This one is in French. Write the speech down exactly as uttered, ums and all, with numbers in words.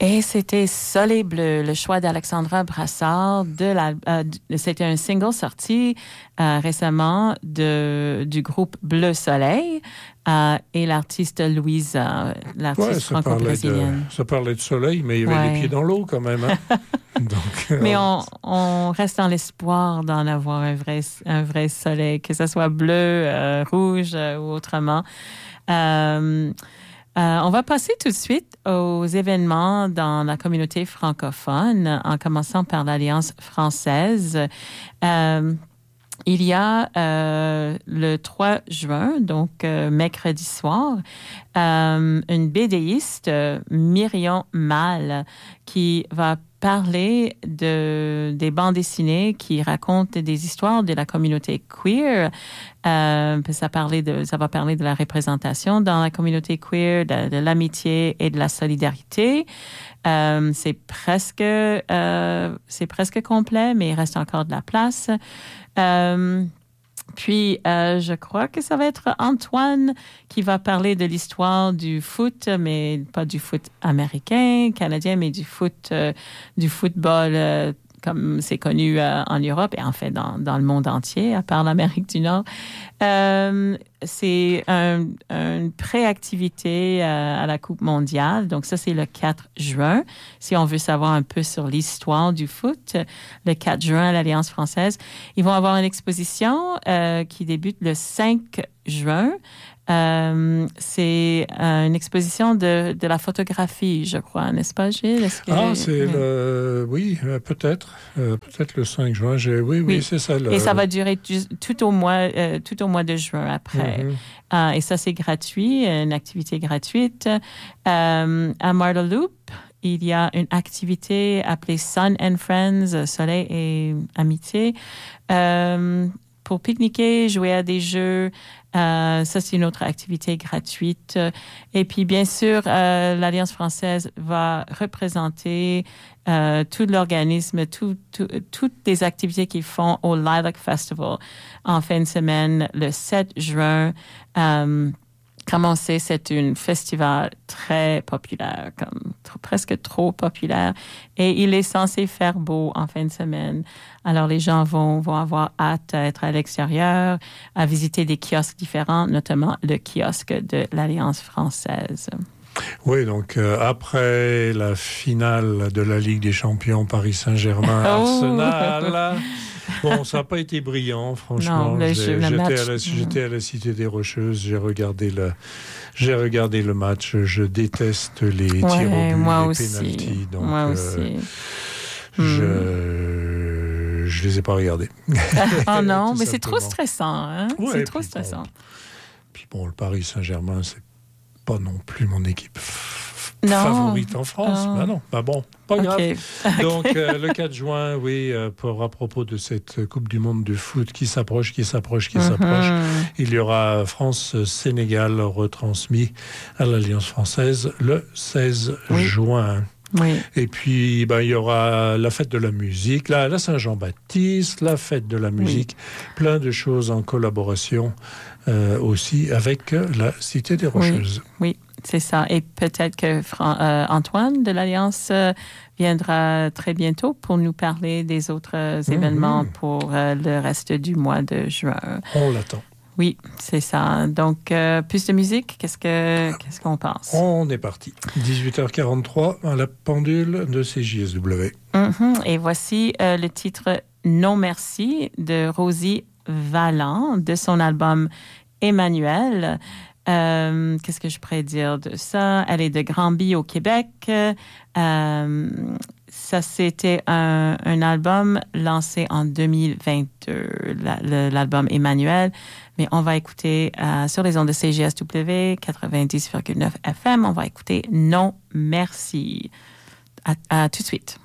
Et c'était Soleil bleu, le choix d'Alexandra Brassard. De la, euh, c'était un single sorti euh, récemment de, du groupe Bleu Soleil euh, et l'artiste Louisa, l'artiste ouais, ça franco-brésilienne. Parlait de, ça parlait de soleil, mais il y avait ouais. les pieds dans l'eau quand même. Hein? Donc, mais euh, on, on reste dans l'espoir d'en avoir un vrai, un vrai soleil, que ce soit bleu, euh, rouge euh, ou autrement. Euh, Euh, on va passer tout de suite aux événements dans la communauté francophone, en commençant par l'Alliance française. Euh, il y a euh, le trois juin, donc euh, mercredi soir, euh, une bédéiste, euh, Myriam Mal, qui va parler de, des bandes dessinées qui racontent des histoires de la communauté queer. Euh, ça, parler de, ça va parler de la représentation dans la communauté queer, de, de l'amitié et de la solidarité. Euh, c'est presque, euh, c'est presque complet, mais il reste encore de la place. Euh, Puis, euh, je crois que ça va être Antoine qui va parler de l'histoire du foot, mais pas du foot américain, canadien, mais du foot, euh, du football euh, comme c'est connu euh, en Europe et en fait dans, dans le monde entier, à part l'Amérique du Nord. Euh, c'est un, une pré-activité euh, à la Coupe mondiale. Donc ça, c'est le quatre juin. Si on veut savoir un peu sur l'histoire du foot, le quatre juin à l'Alliance française, ils vont avoir une exposition euh, qui débute le cinq juin. Euh, c'est euh, une exposition de, de la photographie, je crois, n'est-ce pas, Gilles? Est-ce que... Ah, c'est oui. le... Oui, euh, peut-être. Euh, peut-être le cinq juin. J'ai... Oui, oui, oui, c'est ça. Le... Et ça va durer tu, tout, au mois, euh, tout au mois de juin après. Mm-hmm. Euh, et ça, c'est gratuit, une activité gratuite. Euh, à Marda Loop, il y a une activité appelée Sun and Friends, Soleil et Amitié, euh, pour pique-niquer, jouer à des jeux. Euh, ça, c'est une autre activité gratuite. Et puis, bien sûr, euh, l'Alliance française va représenter euh, tout l'organisme, tout, tout, toutes les activités qu'ils font au Lilac Festival en fin de semaine, le sept juin. Euh, Comme on sait, c'est un festival très populaire, comme t- presque trop populaire. Et il est censé faire beau en fin de semaine. Alors, les gens vont, vont avoir hâte à être à l'extérieur, à visiter des kiosques différents, notamment le kiosque de l'Alliance française. Oui, donc euh, après la finale de la Ligue des Champions Paris-Saint-Germain-Arsenal... Oh. Bon, ça n'a pas été brillant, franchement. Non, J'ai, jeu, j'étais, match, à la, j'étais à la Cité des Rocheuses, j'ai regardé le, j'ai regardé le match. Je déteste les ouais, tirs au but, moi les aussi. pénaltys. Donc, moi euh, aussi. Je, mm. je les ai pas regardés. Oh non, mais c'est trop stressant. Hein? Ouais, c'est trop puis stressant. Bon, puis bon, le Paris Saint-Germain, c'est pas non plus mon équipe non. favorite en France. Oh. Ben non, ben bon, pas grave. Okay. Donc, euh, le quatre juin, oui, euh, pour, à propos de cette Coupe du Monde de foot qui s'approche, qui s'approche, qui mm-hmm. s'approche, il y aura France-Sénégal retransmis à l'Alliance française le seize oui. juin. Oui. Et puis, ben, il y aura la fête de la musique, la, la Saint-Jean-Baptiste, la fête de la musique, oui. plein de choses en collaboration euh, aussi avec la Cité des Rocheuses. Oui, oui, c'est ça. Et peut-être que Fran- euh, Antoine de l'Alliance euh, viendra très bientôt pour nous parler des autres euh, événements mm-hmm. pour euh, le reste du mois de juin. On l'attend. Oui, c'est ça. Donc, euh, plus de musique, qu'est-ce, que, qu'est-ce qu'on pense? On est parti. dix-huit heures quarante-trois à la pendule de C J S W. Mm-hmm. Et voici euh, le titre « Non merci » de Rosie Vallant, de son album « Emmanuel ». Euh, qu'est-ce que je pourrais dire de ça? Elle est de Granby au Québec. Euh, ça, c'était un, un album lancé en deux mille vingt-deux, la, le, l'album Emmanuel. Mais on va écouter euh, sur les ondes de C J S W quatre-vingt-dix virgule neuf F M, on va écouter Non Merci. À, à tout de suite.